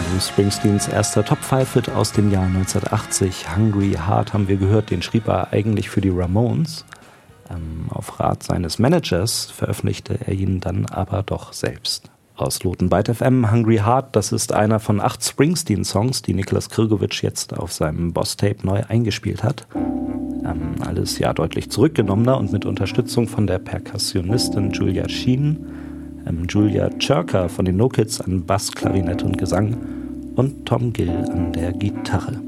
Bruce Springsteens erster Top-5-Hit aus dem Jahr 1980, Hungry Heart, haben wir gehört, den schrieb er eigentlich für die Ramones. Auf Rat seines Managers veröffentlichte er ihn dann aber doch selbst. Aus Loten Byte FM, Hungry Heart, das ist einer von 8 Springsteen-Songs, die Niklas Krgovich jetzt auf seinem Boss-Tape neu eingespielt hat. Alles ja deutlich zurückgenommener und mit Unterstützung von der Perkussionistin Julia Sheen, Julia Czerka von den No Kids an Bass, Klarinette und Gesang und Tom Gill an der Gitarre.